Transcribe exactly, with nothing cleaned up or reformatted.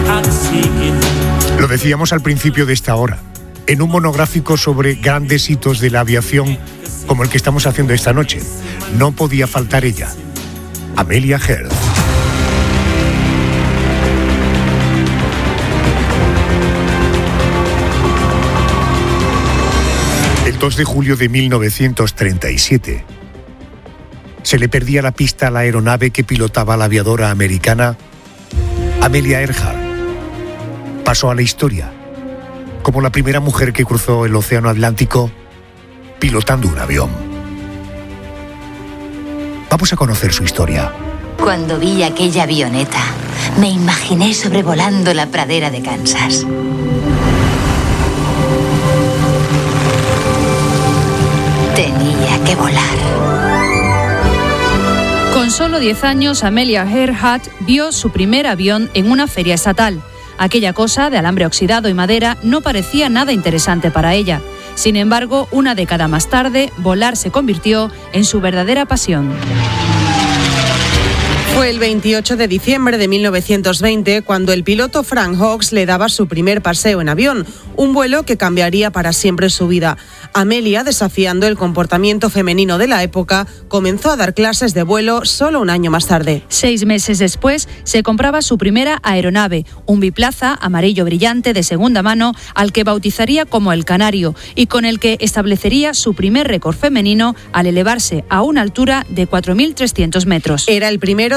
Lo decíamos al principio de esta hora, en un monográfico sobre grandes hitos de la aviación como el que estamos haciendo esta noche. No podía faltar ella, Amelia Earhart. El dos de julio de mil novecientos treinta y siete se le perdía la pista a la aeronave que pilotaba la aviadora americana Amelia Earhart. Pasó a la historia como la primera mujer que cruzó el Océano Atlántico pilotando un avión. Vamos a conocer su historia. Cuando vi aquella avioneta, me imaginé sobrevolando la pradera de Kansas. Tenía que volar. Con solo diez años, Amelia Earhart vio su primer avión en una feria estatal. Aquella cosa de alambre oxidado y madera no parecía nada interesante para ella. Sin embargo, una década más tarde, volar se convirtió en su verdadera pasión. Fue el veintiocho de diciembre de mil novecientos veinte cuando el piloto Frank Hawks le daba su primer paseo en avión, un vuelo que cambiaría para siempre su vida. Amelia, desafiando el comportamiento femenino de la época, comenzó a dar clases de vuelo solo un año más tarde. Seis meses después, se compraba su primera aeronave, un biplaza amarillo brillante de segunda mano, al que bautizaría como el Canario y con el que establecería su primer récord femenino al elevarse a una altura de cuatro mil trescientos metros. Era el primero